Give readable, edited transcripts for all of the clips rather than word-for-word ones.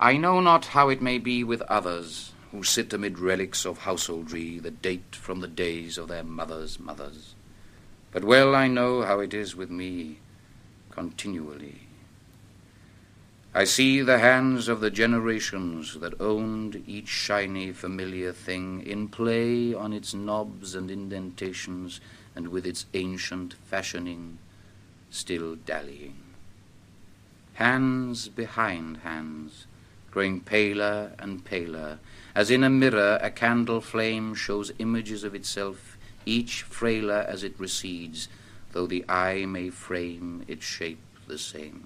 I know not how it may be with others, who sit amid relics of householdry that date from the days of their mothers' mothers. But well I know how it is with me, continually. I see the hands of the generations that owned each shiny, familiar thing in play on its knobs and indentations, and with its ancient fashioning, still dallying. Hands behind hands, growing paler and paler, as in a mirror a candle flame shows images of itself, each frailer as it recedes, though the eye may frame its shape the same.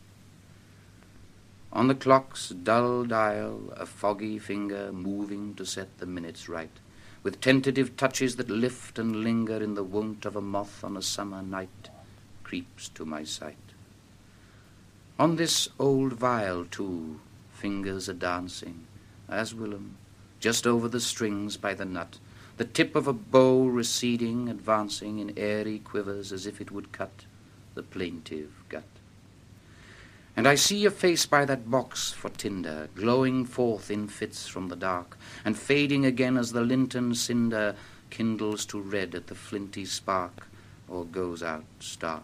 On the clock's dull dial, a foggy finger moving to set the minutes right, with tentative touches that lift and linger in the wont of a moth on a summer night, creeps to my sight. On this old vial, too, fingers are dancing, as Willem, just over the strings by the nut, the tip of a bow receding, advancing in airy quivers as if it would cut the plaintive gut. And I see a face by that box for tinder, glowing forth in fits from the dark, and fading again as the lintern cinder kindles to red at the flinty spark, or goes out stark.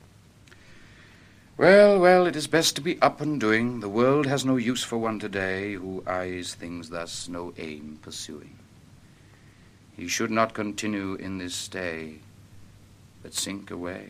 Well, well, it is best to be up and doing. The world has no use for one today, who eyes things thus, no aim pursuing. He should not continue in this stay, but sink away.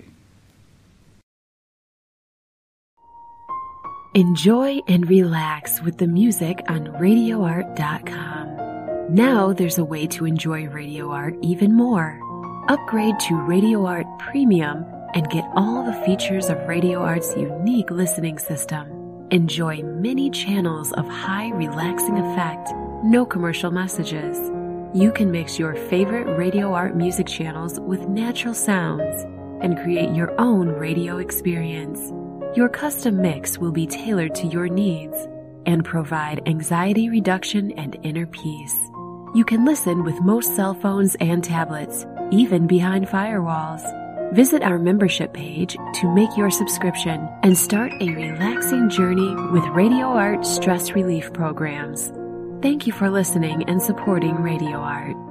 Enjoy and relax with the music on RadioArt.com. Now there's a way to enjoy Radio Art even more. Upgrade to Radio Art Premium and get all the features of Radio Art's unique listening system. Enjoy many channels of high relaxing effect, no commercial messages. You can mix your favorite Radio Art music channels with natural sounds and create your own radio experience. Your custom mix will be tailored to your needs and provide anxiety reduction and inner peace. You can listen with most cell phones and tablets, even behind firewalls. Visit our membership page to make your subscription and start a relaxing journey with Radio Art stress relief programs. Thank you for listening and supporting Radio Art.